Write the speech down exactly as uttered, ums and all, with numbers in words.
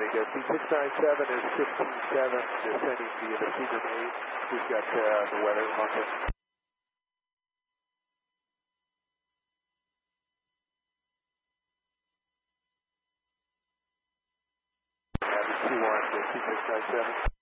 Very good. C six nine seven is fifteen seven, descending via the Sea Grenade. We've got uh, the weather monitoring. Two one, C six nine seven.